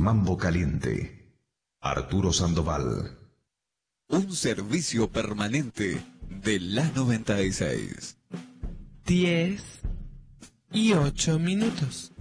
Mambo Caliente. Arturo Sandoval. Un servicio permanente de la 96. 10:08.